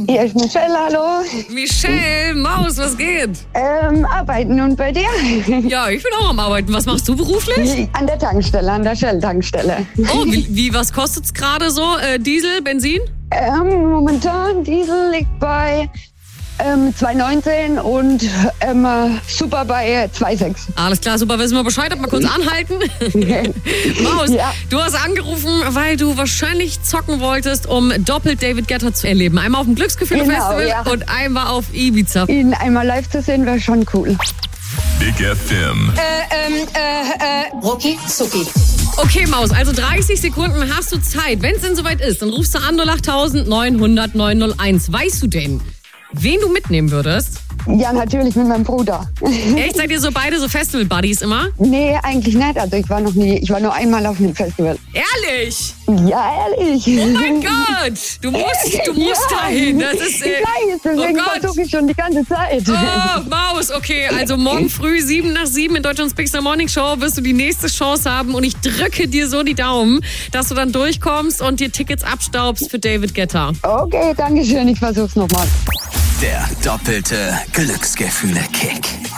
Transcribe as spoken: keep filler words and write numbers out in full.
Hier ist Michelle, hallo. Michelle, Maus, was geht? Ähm, arbeiten und bei dir? Ja, ich bin auch am Arbeiten. Was machst du beruflich? An der Tankstelle, an der Shell-Tankstelle. Oh, wie, wie was kostet's gerade so? Äh, Diesel, Benzin? Ähm, momentan, Diesel liegt bei ähm, zwei neunzehn und ähm, Super bei zwei sechs. Alles klar, super. Wissen wir Bescheid? Mal kurz anhalten. Maus, Ja. du hast angerufen, weil du wahrscheinlich zocken wolltest, um doppelt David Guetta zu erleben. Einmal auf dem Glücksgefühle-Festival Genau, ja. und einmal auf Ibiza. Ihn einmal live zu sehen, wäre schon cool. Big F M. Äh, ähm, äh, äh, Rucki Zucki. Okay, Maus, also dreißig Sekunden hast du Zeit. Wenn es denn soweit ist, dann rufst du an null acht neun null null neun null eins. Weißt du denn, wen du mitnehmen würdest? Ja, natürlich mit meinem Bruder. Echt? Seid ihr so beide so Festival-Buddies immer? Nee, eigentlich nicht. Also ich war noch nie, ich war nur einmal auf einem Festival. Ehrlich? Ja, ehrlich. Oh mein Gott! Du musst, du musst ja, dahin. Das ist, äh, ich weiß, deswegen oh Gott. versuche ich schon die ganze Zeit. Oh, Maus, okay. Also morgen früh, sieben nach sieben in Deutschlands Big Star Morning Show wirst du die nächste Chance haben und ich drücke dir so die Daumen, dass du dann durchkommst und dir Tickets abstaubst für David Guetta. Okay, danke schön. Ich versuch's nochmal. Der doppelte Glücksgefühle-Kick.